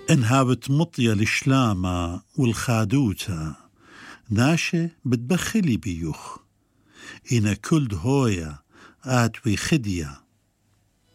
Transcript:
إنها بتمطية الشلامة والخادوتة ناشة بتبخلي بيوخ إن كل هوية آتوي خدية